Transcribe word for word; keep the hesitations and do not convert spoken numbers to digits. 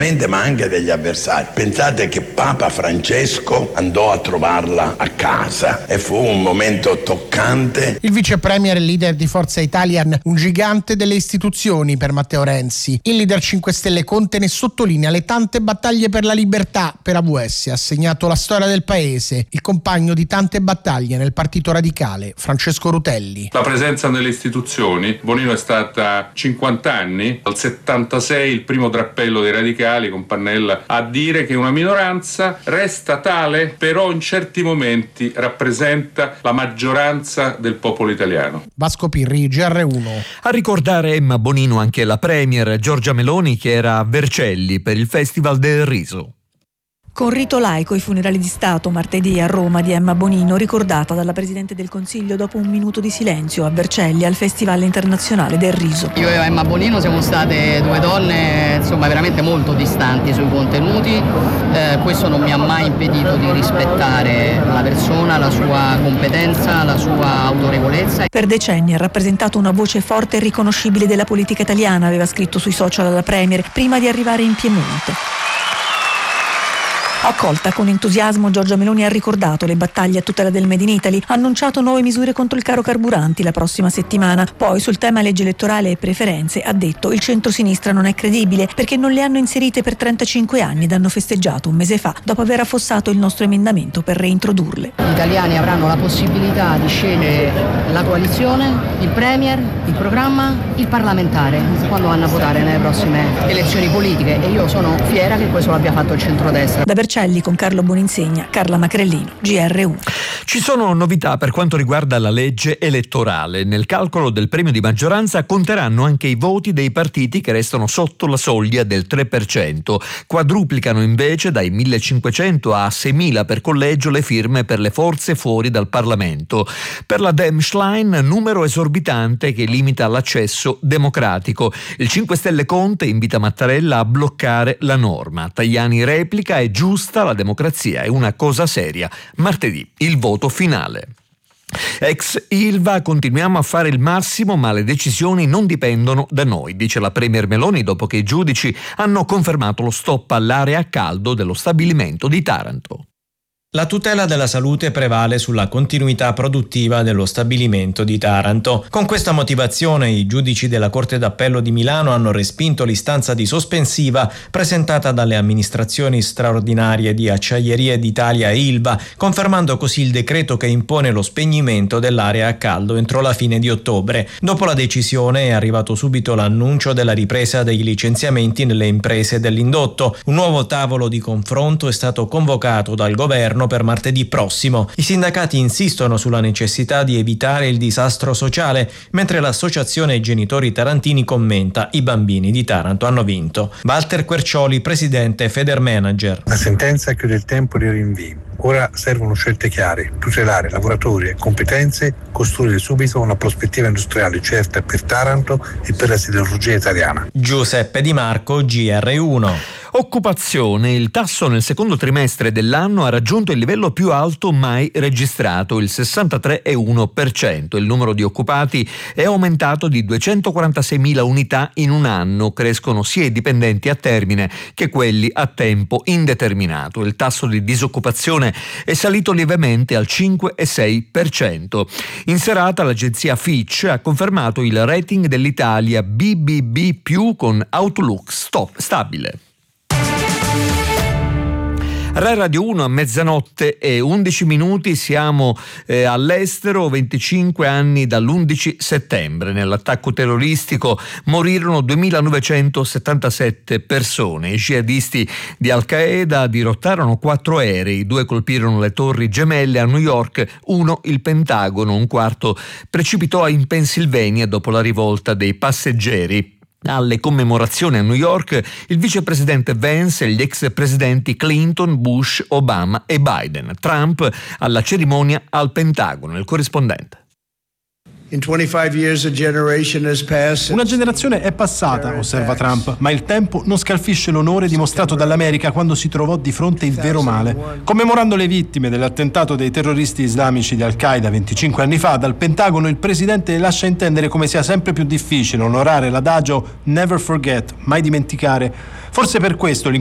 ma anche degli avversari. Pensate che Papa Francesco andò a trovarla a casa e fu un momento toccante. Il vice premier e leader di Forza Italia, un gigante delle istituzioni per Matteo Renzi. Il leader cinque Stelle Conte ne sottolinea le tante battaglie per la libertà per A V S, ha segnato la storia del paese. Il compagno di tante battaglie nel Partito Radicale, Francesco Rutelli. La presenza nelle istituzioni, Bonino è stata cinquanta anni, dal settantasei il primo drappello dei radicali con Pannella a dire che una minoranza resta tale, però in certi momenti rappresenta la maggioranza del popolo italiano. Vasco Pirri, G R uno. A ricordare Emma Bonino anche la premier Giorgia Meloni, che era a Vercelli per il Festival del Riso. Con rito laico i funerali di Stato martedì a Roma di Emma Bonino, ricordata dalla Presidente del Consiglio dopo un minuto di silenzio a Vercelli al Festival Internazionale del Riso. Io e Emma Bonino siamo state due donne insomma veramente molto distanti sui contenuti, eh, questo non mi ha mai impedito di rispettare la persona, la sua competenza, la sua autorevolezza. Per decenni ha rappresentato una voce forte e riconoscibile della politica italiana, aveva scritto sui social la Premier, prima di arrivare in Piemonte. Accolta con entusiasmo, Giorgia Meloni ha ricordato le battaglie a tutela del Made in Italy, ha annunciato nuove misure contro il caro carburanti la prossima settimana. Poi sul tema legge elettorale e preferenze ha detto: il centro-sinistra non è credibile perché non le hanno inserite per trentacinque anni ed hanno festeggiato un mese fa dopo aver affossato il nostro emendamento per reintrodurle. Gli italiani avranno la possibilità di scegliere la coalizione, il premier, il programma, il parlamentare quando vanno a votare nelle prossime elezioni politiche, e io sono fiera che questo l'abbia fatto il centrodestra. Da Vercelli con Carlo Boninsegna, Carla Macrellino, G R uno. Ci sono novità per quanto riguarda la legge elettorale. Nel calcolo del premio di maggioranza conteranno anche i voti dei partiti che restano sotto la soglia del tre per cento. Quadruplicano invece dai millecinquecento a seimila per collegio le firme per le forze fuori dal Parlamento. Per la Demschlein, numero esorbitante che limita l'accesso democratico. Il cinque Stelle Conte invita Mattarella a bloccare la norma. Tajani replica: è giusta, la democrazia è una cosa seria. Martedì il voto finale. Ex Ilva, continuiamo a fare il massimo, ma le decisioni non dipendono da noi, dice la Premier Meloni dopo che i giudici hanno confermato lo stop all'area a caldo dello stabilimento di Taranto. La tutela della salute prevale sulla continuità produttiva dello stabilimento di Taranto. Con questa motivazione i giudici della Corte d'Appello di Milano hanno respinto l'istanza di sospensiva presentata dalle amministrazioni straordinarie di Acciaierie d'Italia e Ilva, confermando così il decreto che impone lo spegnimento dell'area a caldo entro la fine di ottobre. Dopo la decisione è arrivato subito l'annuncio della ripresa dei licenziamenti nelle imprese dell'indotto. Un nuovo tavolo di confronto è stato convocato dal governo per martedì prossimo. I sindacati insistono sulla necessità di evitare il disastro sociale, mentre l'associazione Genitori Tarantini commenta: i bambini di Taranto hanno vinto. Walter Quercioli, presidente Federmanager. La sentenza chiude il tempo dei rinvii. Ora servono scelte chiare, tutelare lavoratori e competenze, costruire subito una prospettiva industriale certa per Taranto e per la siderurgia italiana. Giuseppe Di Marco, G R uno. Occupazione. Il tasso nel secondo trimestre dell'anno ha raggiunto il livello più alto mai registrato, il sessantatré virgola uno per cento. Il numero di occupati è aumentato di duecentoquarantaseimila unità in un anno. Crescono sia i dipendenti a termine che quelli a tempo indeterminato. Il tasso di disoccupazione è salito lievemente al cinque virgola sei per cento. In serata l'agenzia Fitch ha confermato il rating dell'Italia B B B più con outlook stop, stabile. Rai Radio uno a mezzanotte e undici minuti, siamo eh, all'estero, venticinque anni dall'undici settembre. Nell'attacco terroristico morirono duemilanovecentosettantasette persone. I jihadisti di Al-Qaeda dirottarono quattro aerei, due colpirono le torri gemelle a New York, uno il Pentagono, un quarto precipitò in Pennsylvania dopo la rivolta dei passeggeri. Alle commemorazioni a New York il vicepresidente Vance e gli ex presidenti Clinton, Bush, Obama e Biden. Trump alla cerimonia al Pentagono. Il corrispondente. Una generazione è passata, osserva Trump, ma il tempo non scalfisce l'onore dimostrato dall'America quando si trovò di fronte il vero male. Commemorando le vittime dell'attentato dei terroristi islamici di Al-Qaeda venticinque anni fa, dal Pentagono il presidente lascia intendere come sia sempre più difficile onorare l'adagio never forget, mai dimenticare. Forse per questo